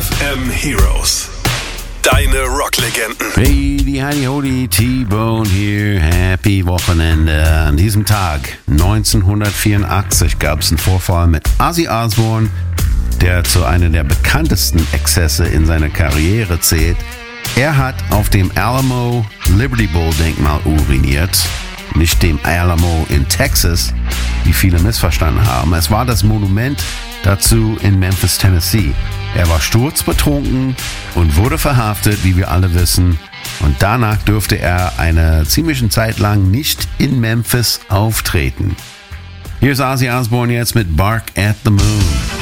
FM Heroes. Deine Rocklegenden. Hey, Heidi Hodi, T-Bone hier. Happy Wochenende. An diesem Tag, 1984, gab es einen Vorfall mit Ozzy Osbourne, der zu einer der bekanntesten Exzesse in seiner Karriere zählt. Er hat auf dem Alamo Liberty Bowl Denkmal uriniert. Nicht dem Alamo in Texas, wie viele missverstanden haben. Es war das Monument dazu in Memphis, Tennessee. Er war sturzbetrunken und wurde verhaftet, wie wir alle wissen. Und danach durfte er eine ziemliche Zeit lang nicht in Memphis auftreten. Hier ist Ozzy Osbourne jetzt mit Bark at the Moon.